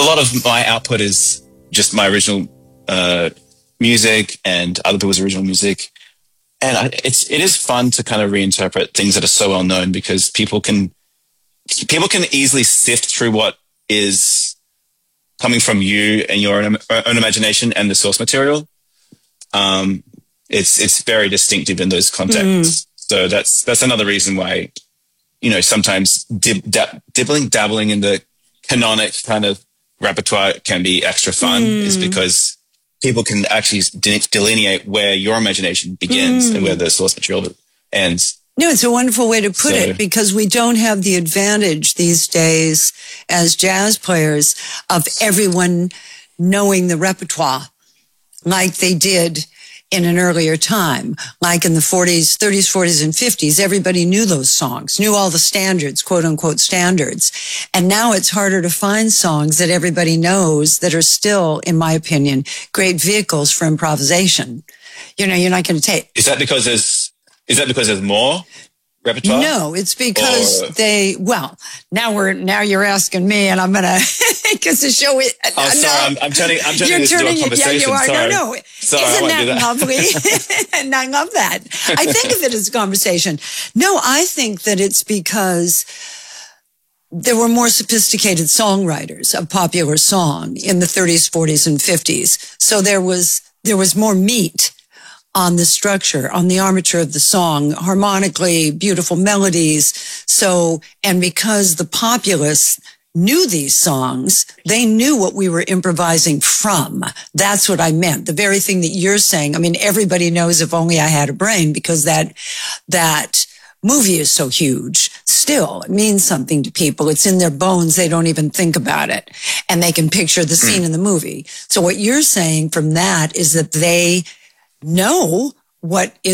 lot of my output is just my original music and other people's original music. And it is fun to kind of reinterpret things that are so well known, because people can easily sift through what is coming from you and your own imagination and the source material. It's very distinctive in those contexts. So that's another reason why, you know, sometimes dabbling in the canonic kind of repertoire can be extra fun, is because people can actually delineate where your imagination begins and where the source material ends. No, it's a wonderful way to put it, because we don't have the advantage these days as jazz players of everyone knowing the repertoire like they did in an earlier time, like in the 40s, 30s, 40s, and 50s. Everybody knew those songs, knew all the standards, quote unquote standards. And now it's harder to find songs that everybody knows that are still, in my opinion, great vehicles for improvisation. You know, you're not going to take. Is that because there's more repertoire? No, it's because now you're asking me, and I'm going to, because the show is, sorry, I'm turning this into a conversation. Yeah, you are. Sorry. No. Sorry, Isn't that lovely? And I love that. I think of it as a conversation. No, I think that it's because there were more sophisticated songwriters of popular song in the 30s, 40s, and 50s. So there was more meat on the structure, on the armature of the song, harmonically, beautiful melodies. So, and because the populace knew these songs, they knew what we were improvising from. That's what I meant. The very thing that you're saying. I mean, everybody knows If Only I Had a Brain, because that movie is so huge. Still, it means something to people. It's in their bones. They don't even think about it. And they can picture the scene in the movie. So what you're saying from that is that they know what is